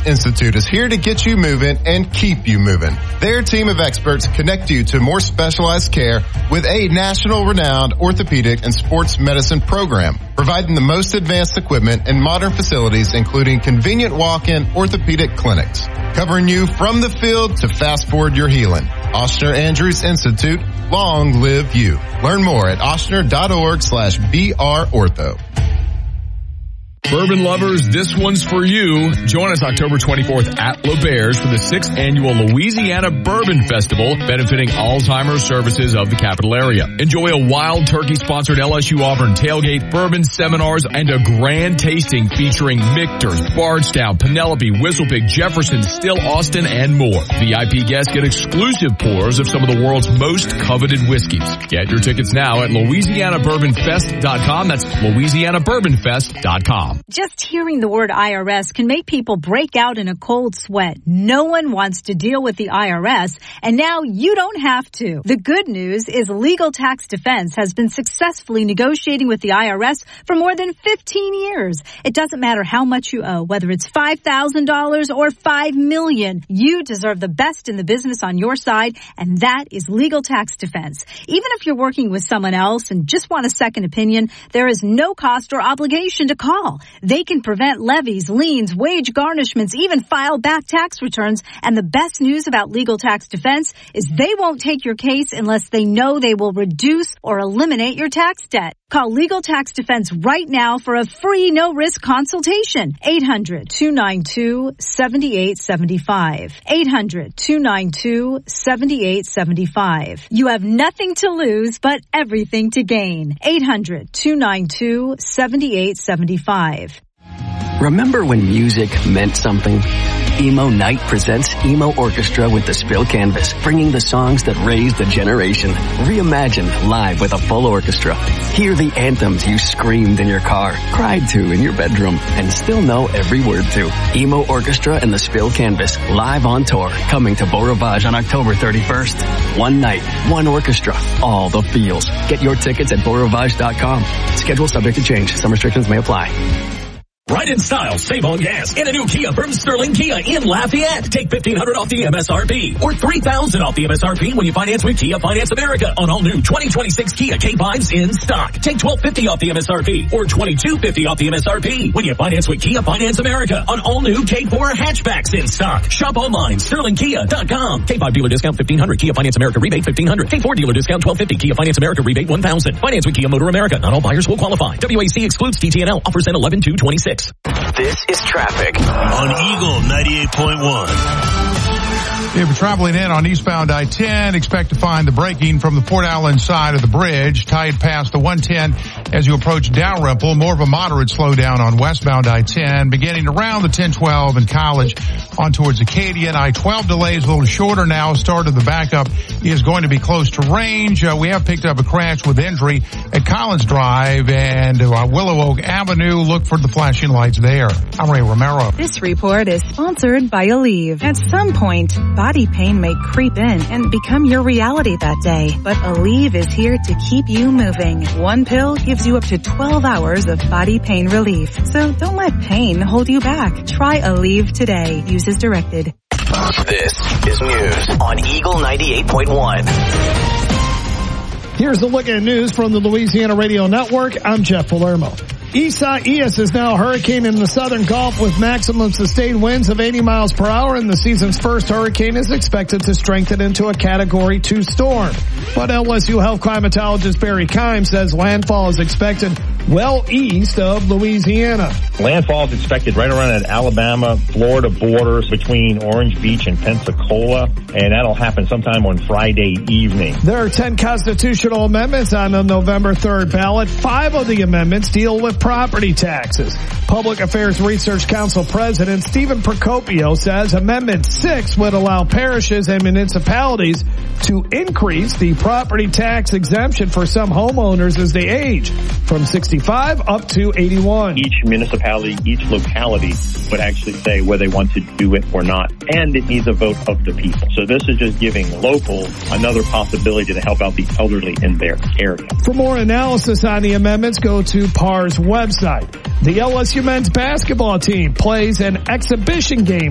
Institute is here to get you moving and keep you moving. Their team of experts connect you to more specialized care with a national renowned orthopedic and sports medicine program, providing the most advanced equipment and modern facilities, including convenient walk-in orthopedic clinics, covering you from the field to fast forward your healing. Ochsner Andrews Institute, long live you. Learn more at ochsner.org/BRortho. Bourbon lovers, this one's for you. Join us October 24th at LeBairs for the 6th annual Louisiana Bourbon Festival, benefiting Alzheimer's services of the capital area. Enjoy a Wild Turkey-sponsored LSU Auburn tailgate, bourbon seminars, and a grand tasting featuring Michter's, Bardstown, Penelope, Whistlepig, Jefferson, Still Austin, and more. VIP guests get exclusive pours of some of the world's most coveted whiskeys. Get your tickets now at LouisianaBourbonFest.com. That's LouisianaBourbonFest.com. Just hearing the word IRS can make people break out in a cold sweat. No one wants to deal with the IRS, and now you don't have to. The good news is Legal Tax Defense has been successfully negotiating with the IRS for more than 15 years. It doesn't matter how much you owe, whether it's $5,000 or $5 million. You deserve the best in the business on your side, and that is Legal Tax Defense. Even if you're working with someone else and just want a second opinion, there is no cost or obligation to call. They can prevent levies, liens, wage garnishments, even file back tax returns. And the best news about Legal Tax Defense is they won't take your case unless they know they will reduce or eliminate your tax debt. Call Legal Tax Defense right now for a free no-risk consultation. 800-292-7875. 800-292-7875. You have nothing to lose but everything to gain. 800-292-7875. Remember when music meant something? Emo Night presents Emo Orchestra with the Spill Canvas, bringing the songs that raised a generation. Reimagined live with a full orchestra. Hear the anthems you screamed in your car, cried to in your bedroom, and still know every word to. Emo Orchestra and the Spill Canvas, live on tour, coming to Beau Rivage on October 31st. One night, one orchestra, all the feels. Get your tickets at BeauRivage.com. Schedule subject to change. Some restrictions may apply. Ride in style, save on gas in a new Kia from Sterling Kia in Lafayette. Take $1,500 off the MSRP or $3,000 off the MSRP when you finance with Kia Finance America on all new 2026 Kia K5s in stock. Take $1,250 off the MSRP or $2,250 off the MSRP when you finance with Kia Finance America on all new K4 hatchbacks in stock. Shop online, SterlingKia.com. K5 dealer discount $1,500. Kia Finance America rebate $1,500. K4 dealer discount $1,250. Kia Finance America rebate $1,000. Finance with Kia Motor America. Not all buyers will qualify. WAC excludes TTNL. Offers end 11/2/26. This is traffic on Eagle 98.1. If you're traveling in on eastbound I-10, expect to find the braking from the Port Allen side of the bridge, tied past the 110 as you approach Dalrymple. More of a moderate slowdown on westbound I-10, beginning around the 1012 and College on towards Acadian. I-12 delays a little shorter now. Start of the backup is going to be close to range. We have picked up a crash with injury at Collins Drive and Willow Oak Avenue. Look for the flashing lights there. I'm Ray Romero. This report is sponsored by Aleve. At some point, body pain may creep in and become your reality that day. But Aleve is here to keep you moving. One pill gives you up to 12 hours of body pain relief. So don't let pain hold you back. Try Aleve today. Use as directed. This is news on Eagle 98.1. Here's a look at news from the Louisiana Radio Network. I'm Jeff Palermo. Isaias is now a hurricane in the southern Gulf with maximum sustained winds of 80 miles per hour, and the season's first hurricane is expected to strengthen into a Category 2 storm. But LSU health climatologist Barry Keim says landfall is expected well east of Louisiana. Landfall is expected right around that Alabama-Florida borders between Orange Beach and Pensacola, and that'll happen sometime on Friday evening. There are 10 constitutional amendments on the November 3rd ballot. 5 of the amendments deal with property taxes. Public Affairs Research Council President Stephen Procopio says Amendment 6 would allow parishes and municipalities to increase the property tax exemption for some homeowners as they age from 65 up to 81. Each municipality, each locality would actually say whether they want to do it or not, and it needs a vote of the people. So this is just giving locals another possibility to help out the elderly in their area. For more analysis on the amendments, go to PAR's website. The LSU men's basketball team plays an exhibition game